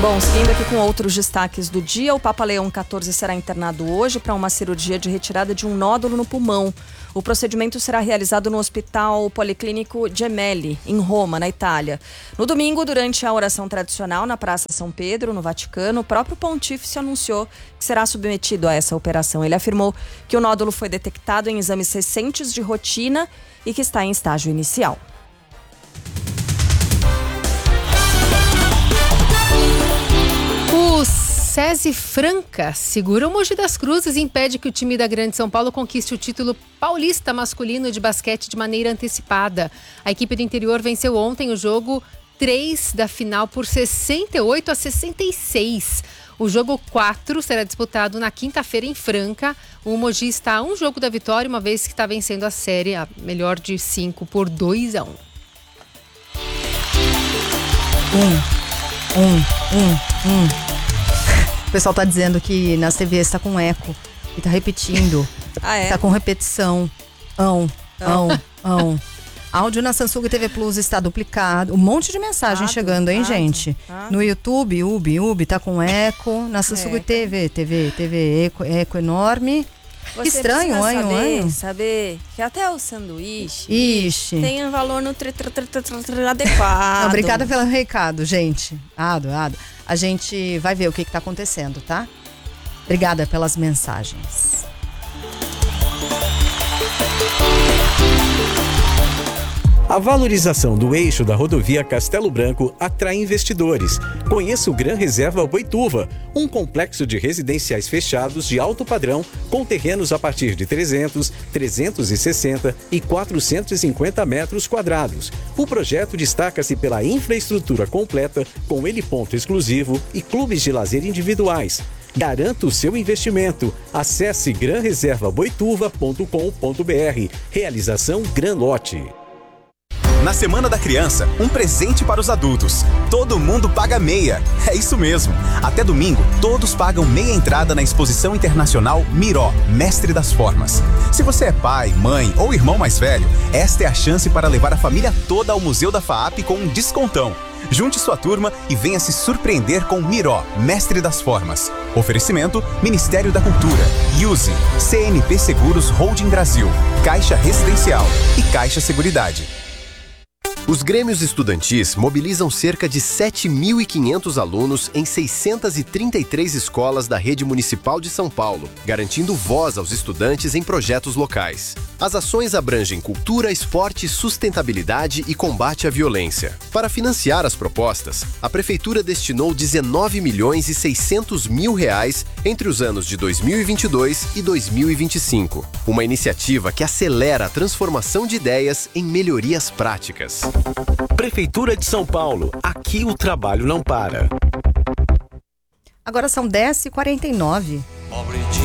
Bom, seguindo aqui com outros destaques do dia, o Papa Leão XIV será internado hoje para uma cirurgia de retirada de um nódulo no pulmão. O procedimento será realizado no Hospital Policlínico Gemelli, em Roma, na Itália. No domingo, durante a oração tradicional na Praça São Pedro, no Vaticano, o próprio pontífice anunciou que será submetido a essa operação. Ele afirmou que o nódulo foi detectado em exames recentes de rotina e que está em estágio inicial. O SESI Franca segura o Mogi das Cruzes e impede que o time da Grande São Paulo conquiste o título paulista masculino de basquete de maneira antecipada. A equipe do interior venceu ontem o jogo 3 da final por 68-66. O jogo 4 será disputado na quinta-feira em Franca. O Mogi está a um jogo da vitória, uma vez que está vencendo a série, a melhor de 5 por 2-1. O pessoal tá dizendo que nas TVs está com eco e tá repetindo. Tá com repetição. Áudio na Samsung TV Plus está duplicado. Um monte de mensagem chegando, hein, gente? No YouTube, Ubi, tá com eco. Na Samsung TV, eco enorme. Você estranho, saber que até o sanduíche tem um valor no adequado. Obrigada pelo recado, gente. A gente vai ver o que tá acontecendo, tá? Obrigada pelas mensagens. A valorização do eixo da rodovia Castelo Branco atrai investidores. Conheça o Gran Reserva Boituva, um complexo de residenciais fechados de alto padrão com terrenos a partir de 300, 360 e 450 metros quadrados. O projeto destaca-se pela infraestrutura completa, com heliponto exclusivo e clubes de lazer individuais. Garanta o seu investimento. Acesse granreservaboituva.com.br. Realização Gran Lote. Na Semana da Criança, um presente para os adultos. Todo mundo paga meia. É isso mesmo. Até domingo, todos pagam meia entrada na Exposição Internacional Miró, Mestre das Formas. Se você é pai, mãe ou irmão mais velho, esta é a chance para levar a família toda ao Museu da FAAP com um descontão. Junte sua turma e venha se surpreender com Miró, Mestre das Formas. Oferecimento: Ministério da Cultura, Use, CNP Seguros Holding Brasil, Caixa Residencial e Caixa Seguridade. Os grêmios estudantis mobilizam cerca de 7.500 alunos em 633 escolas da rede municipal de São Paulo, garantindo voz aos estudantes em projetos locais. As ações abrangem cultura, esporte, sustentabilidade e combate à violência. Para financiar as propostas, a Prefeitura destinou 19.600.000 reais entre os anos de 2022 e 2025. Uma iniciativa que acelera a transformação de ideias em melhorias práticas. Prefeitura de São Paulo. Aqui o trabalho não para. Agora são 10h49.